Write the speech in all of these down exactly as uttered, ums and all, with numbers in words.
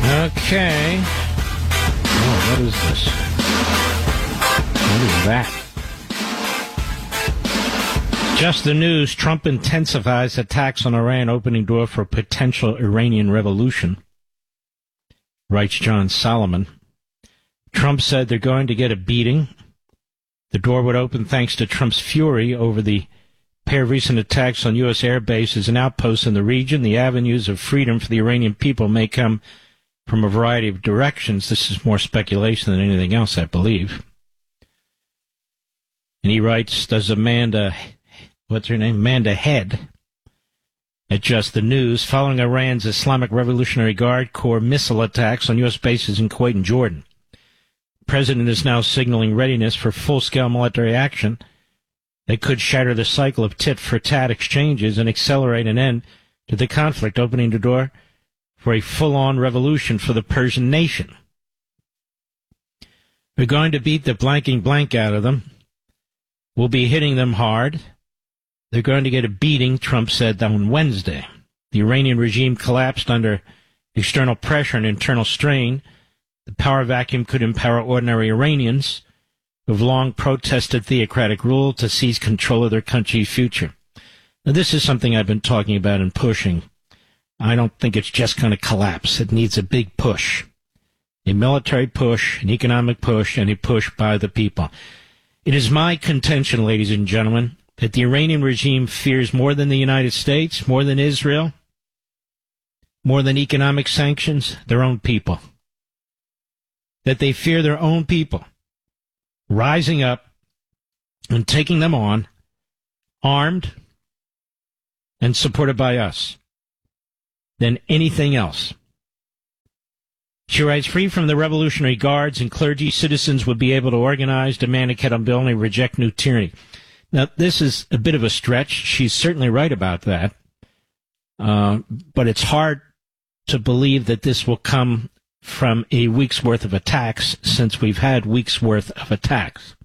Okay. Oh, what is this? What is that? Just the news. Trump intensifies attacks on Iran, opening door for a potential Iranian revolution, writes John Solomon. Trump said they're going to get a beating. The door would open thanks to Trump's fury over the pair of recent attacks on U S air bases and outposts in the region. The avenues of freedom for the Iranian people may come from a variety of directions. This is more speculation than anything else, I believe. And he writes, does Amanda, what's her name? Amanda Head, at Just the News, following Iran's Islamic Revolutionary Guard Corps missile attacks on U S bases in Kuwait and Jordan. The president is now signaling readiness for full-scale military action that could shatter the cycle of tit-for-tat exchanges and accelerate an end to the conflict, opening the door for a full-on revolution for the Persian nation. We're going to beat the blanking blank out of them. We'll be hitting them hard. They're going to get a beating, Trump said on Wednesday. The Iranian regime collapsed under external pressure and internal strain. The power vacuum could empower ordinary Iranians who have long protested theocratic rule to seize control of their country's future. Now, this is something I've been talking about and pushing. I don't think it's just going to collapse. It needs a big push, a military push, an economic push, and a push by the people. It is my contention, ladies and gentlemen, that the Iranian regime fears more than the United States, more than Israel, more than economic sanctions, their own people. That they fear their own people rising up and taking them on, armed and supported by us, than anything else. She writes, free from the Revolutionary Guards and clergy, citizens would be able to organize, demand accountability, and reject new tyranny. Now, this is a bit of a stretch. She's certainly right about that. Uh, but it's hard to believe that this will come from a week's worth of attacks, since we've had weeks worth of attacks.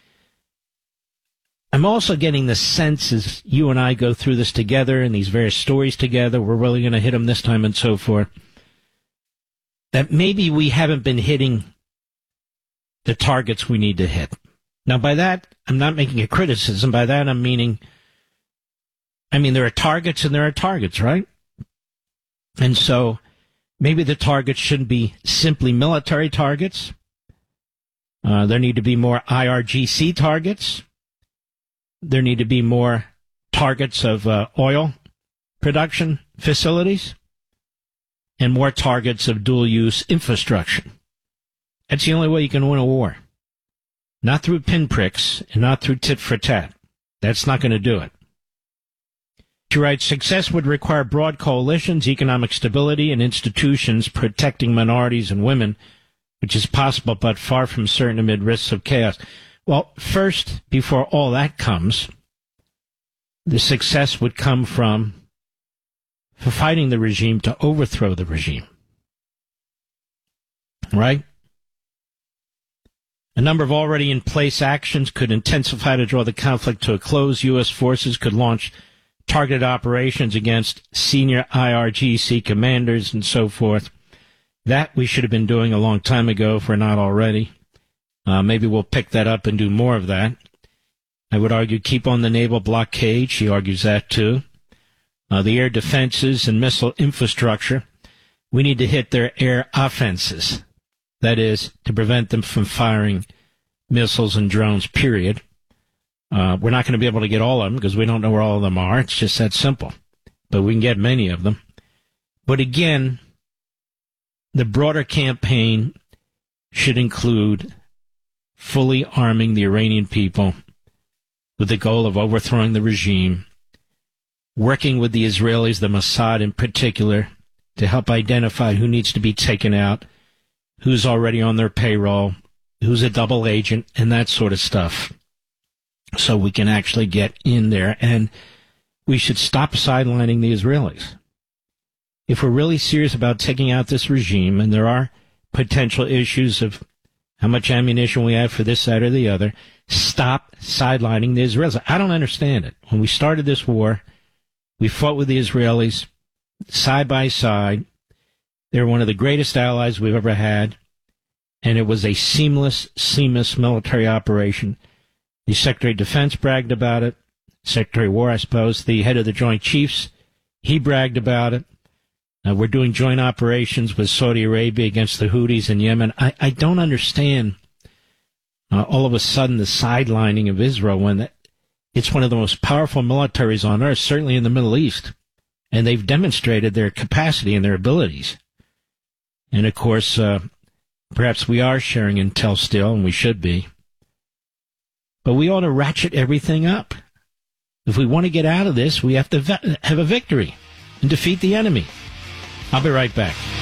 I'm also getting the sense, as you and I go through this together and these various stories together, we're really going to hit them this time and so forth, that maybe we haven't been hitting the targets we need to hit. Now, by that, I'm not making a criticism. By that, I'm meaning, I mean, there are targets and there are targets, right? And so maybe the targets shouldn't be simply military targets. Uh, there need to be more I R G C targets. There need to be more targets of uh, oil production facilities and more targets of dual-use infrastructure. That's the only way you can win a war. Not through pinpricks and not through tit-for-tat. That's not going to do it. She writes, success would require broad coalitions, economic stability, and institutions protecting minorities and women, which is possible but far from certain amid risks of chaos. Well, first, before all that comes, the success would come from for fighting the regime to overthrow the regime. Right? A number of already in place actions could intensify to draw the conflict to a close. U S forces could launch targeted operations against senior I R G C commanders and so forth. That we should have been doing a long time ago, if we're not already. Uh, maybe we'll pick that up and do more of that. I would argue keep on the naval blockade. She argues that too. Uh, the air defenses and missile infrastructure. We need to hit their air offenses. That is, to prevent them from firing missiles and drones, period. Uh, we're not going to be able to get all of them because we don't know where all of them are. It's just that simple. But we can get many of them. But again, the broader campaign should include fully arming the Iranian people with the goal of overthrowing the regime, working with the Israelis, the Mossad in particular, to help identify who needs to be taken out, who's already on their payroll, who's a double agent, and that sort of stuff, so we can actually get in there. And we should stop sidelining the Israelis. If we're really serious about taking out this regime, and there are potential issues of how much ammunition we have for this side or the other, stop sidelining the Israelis. I don't understand it. When we started this war, we fought with the Israelis side by side. They're one of the greatest allies we've ever had, and it was a seamless, seamless military operation. The Secretary of Defense bragged about it. Secretary of War, I suppose, the head of the Joint Chiefs, he bragged about it. Uh, we're doing joint operations with Saudi Arabia against the Houthis in Yemen. I, I don't understand uh, all of a sudden the sidelining of Israel when that, it's one of the most powerful militaries on earth, certainly in the Middle East. And they've demonstrated their capacity and their abilities. And, of course, uh, perhaps we are sharing intel still, and we should be. But we ought to ratchet everything up. If we want to get out of this, we have to ve- have a victory and defeat the enemy. I'll be right back.